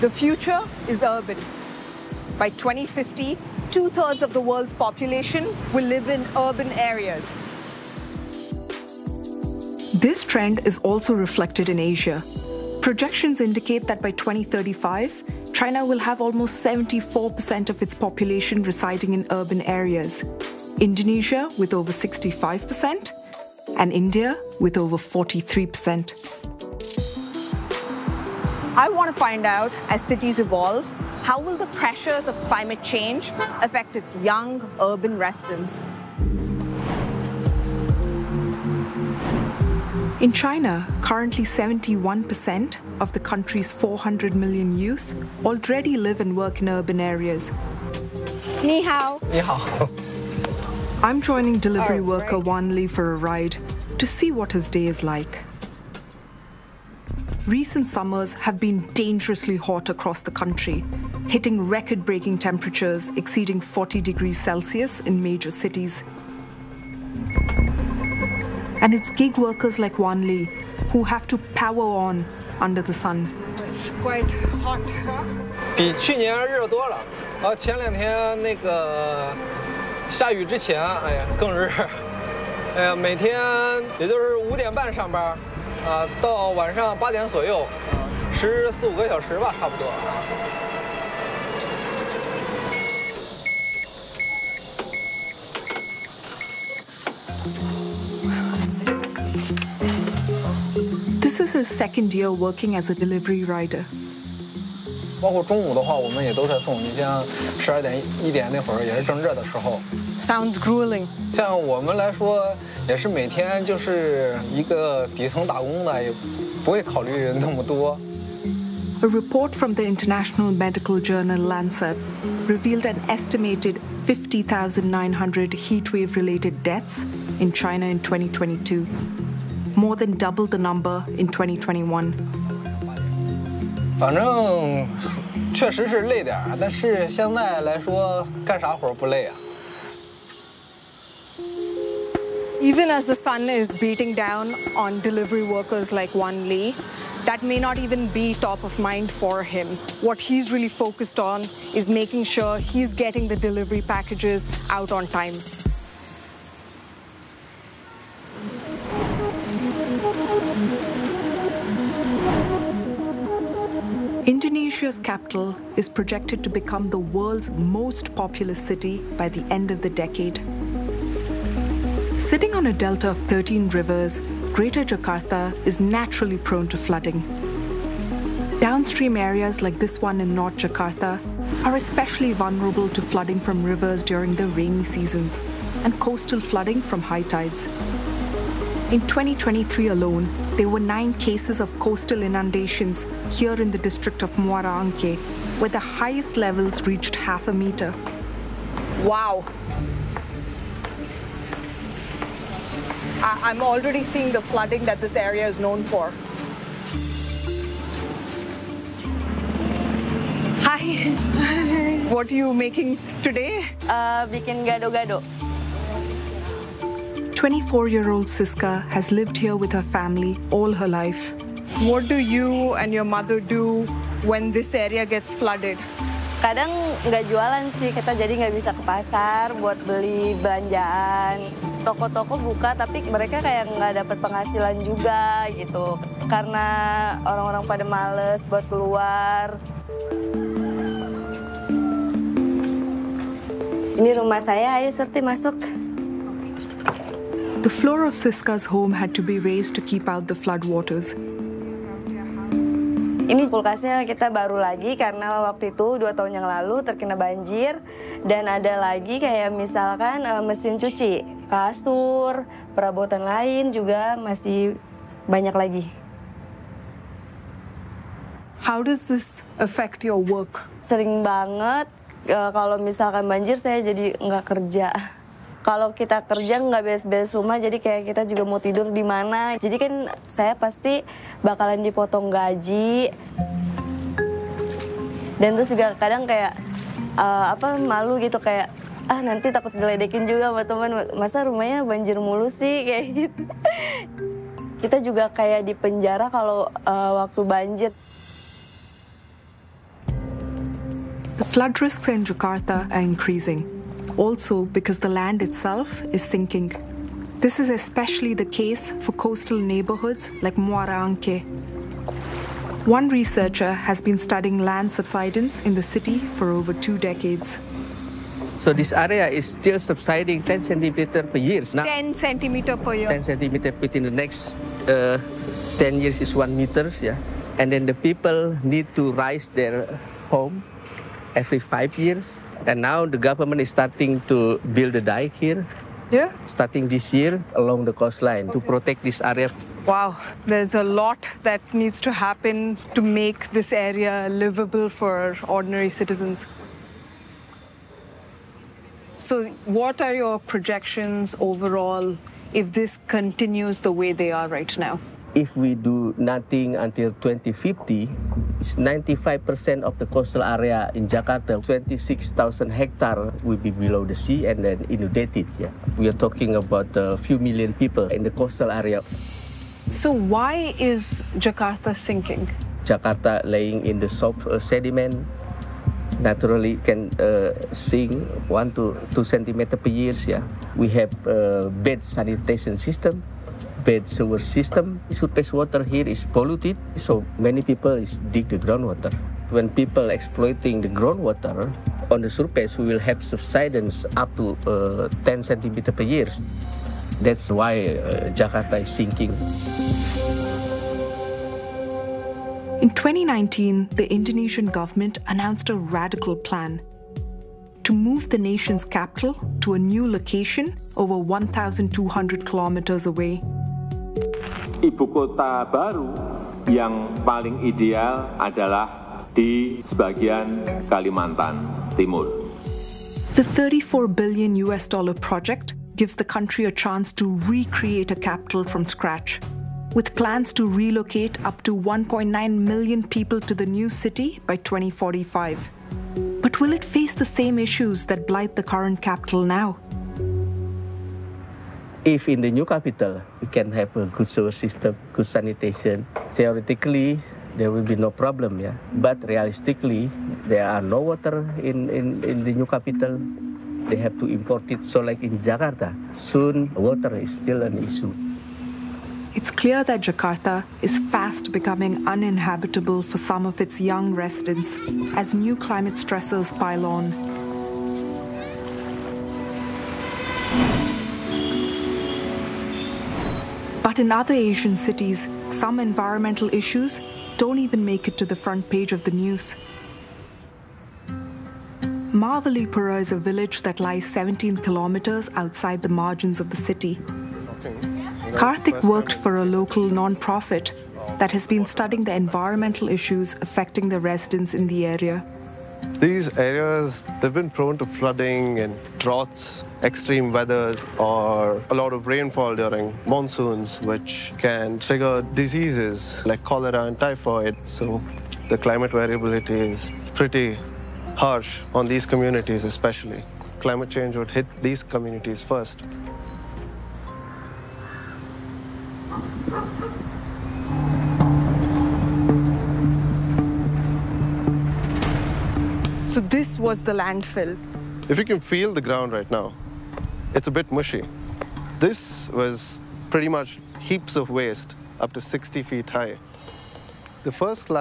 The future is urban. By 2050, two-thirds of the world's population will live in urban areas. This trend is also reflected in Asia. Projections indicate that by 2035, China will have almost 74% of its population residing in urban areas, Indonesia with over 65%, and India with over 43%. I want to find out, as cities evolve, how will the pressures of climate change affect its young urban residents? In China, currently 71% of the country's 400 million youth already live and work in urban areas. Ni hao. Ni hao. I'm joining delivery worker Wan Li for a ride to see what his day is like. Recent summers have been dangerously hot across the country, hitting record-breaking temperatures exceeding 40 degrees Celsius in major cities. And it's gig workers like Wan Li who have to power on under the sun. It's quite hot, huh? 比去年热多了。前两天那个下雨之前，哎呀更热。哎呀，每天也就是5点半上班，到晚上8点左右，14、15个小时吧，差不多。 This is his second year working as a delivery rider. 包括中午的话，我们也都在送。你像12点、1点那会儿，也是正热的时候。 Sounds grueling. 像我们来说，也是每天就是一个底层打工的，也不会考虑那么多。 A report from the international medical journal Lancet revealed an estimated 50,900 heatwave-related deaths in China in 2022, more than double the number in 2021. 反正确实是累点儿，但是现在来说，干啥活不累啊？ Even as the sun is beating down on delivery workers like Wan Li, that may not even be top of mind for him. What he's really focused on is making sure he's getting the delivery packages out on time. Indonesia's capital is projected to become the world's most populous city by the end of the decade. Sitting on a delta of 13 rivers, Greater Jakarta is naturally prone to flooding. Downstream areas like this one in North Jakarta are especially vulnerable to flooding from rivers during the rainy seasons and coastal flooding from high tides. In 2023 alone, there were 9 cases of coastal inundations here in the district of Muara Angke, where the highest levels reached half a meter. Wow. I'm already seeing the flooding that this area is known for. Hi. What are you making today? Bikin gado-gado. 24-year-old Siska has lived here with her family all her life. What do you and your mother do when this area gets flooded? Kadang nggak jualan sih, kita jadi nggak bisa ke pasar buat beli belanjaan. Toko-toko buka, tapi mereka kayak nggak dapat penghasilan juga gitu. Karena orang-orang pada males buat keluar. Ini rumah saya, ayo Surti masuk. The floor of Siska's home had to be raised to keep out the flood waters. Ini kulkasnya kita baru lagi karena waktu itu 2 tahun yang lalu terkena banjir. Dan ada lagi kayak misalkan mesin cuci, kasur, perabotan lain juga masih banyak lagi. How does this affect your work? Sering banget kalau misalkan banjir saya jadi nggak kerja. Kalau kita kerja nggak beres-beres rumah, jadi kayak kita juga mau tidur di mana. Jadi kan saya pasti bakalan dipotong gaji. Dan terus juga kadang kayak malu gitu kayak nanti takut diledekin juga sama teman. Masa rumahnya banjir mulu sih kayak gitu. Kita juga kayak di penjara kalau waktu banjir. The flood risks in Jakarta are increasing, also because the land itself is sinking. This is especially the case for coastal neighborhoods like Muara Angke. One researcher has been studying land subsidence in the city for over 2 decades. So this area is still subsiding 10 centimeter per year. Now, 10 centimeter per year. 10 centimeter within the next 10 years is 1 meter, yeah. And then the people need to rise their home every 5 years. And now the government is starting to build a dike here. Yeah. Starting this year along the coastline to protect this area. Wow, there's a lot that needs to happen to make this area livable for ordinary citizens. So what are your projections overall if this continues the way they are right now? If we do nothing until 2050, it's 95% of the coastal area in Jakarta, 26,000 hectares will be below the sea and then inundated. Yeah. We are talking about a few million people in the coastal area. So why is Jakarta sinking? Jakarta laying in the soft sediment naturally can sink 1 to 2 centimeters per year. Yeah. We have bad sanitation system, bad sewer system. Surface water here is polluted, so many people dig the groundwater. When people exploiting the groundwater on the surface, we will have subsidence up to 10 centimeters per year. That's why Jakarta is sinking. In 2019, the Indonesian government announced a radical plan to move the nation's capital to a new location over 1,200 kilometers away. Ibu kota baru yang paling ideal adalah di sebagian Kalimantan Timur. The $34 billion project gives the country a chance to recreate a capital from scratch, with plans to relocate up to 1.9 million people to the new city by 2045. But will it face the same issues that blight the current capital now? If in the new capital, we can have a good sewer system, good sanitation, theoretically, there will be no problem, yeah. But realistically, there are no water in the new capital. They have to import it. So like in Jakarta, soon water is still an issue. It's clear that Jakarta is fast becoming uninhabitable for some of its young residents as new climate stressors pile on. But in other Asian cities, some environmental issues don't even make it to the front page of the news. Mavalipura is a village that lies 17 kilometers outside the margins of the city. Karthik worked for a local non-profit that has been studying the environmental issues affecting the residents in the area. These areas, they've been prone to flooding and droughts, extreme weathers, or a lot of rainfall during monsoons, which can trigger diseases like cholera and typhoid. So the climate variability is pretty harsh on these communities especially. Climate change would hit these communities first. So this was the landfill. If you can feel the ground right now, it's a bit mushy. This was pretty much heaps of waste up to 60 feet high. The first